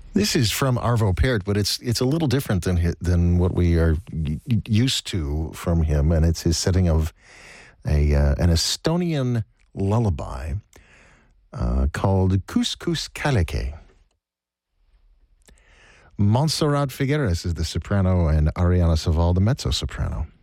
This is from Arvo Pärt, but it's a little different than what we are used to from him, and it's his setting of an Estonian lullaby called Couscous Kaleke. Montserrat Figueres is the soprano, and Ariana Saval the mezzo-soprano.